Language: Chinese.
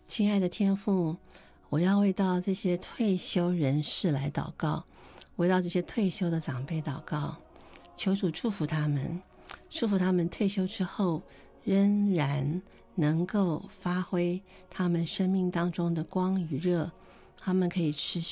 亲爱的天父，我要为到这些退休人士来祷告，为到这些退休的长辈祷告，求主祝福他们，祝福他们退休之后仍然能够发挥他们生命当中的光与热，他们可以持续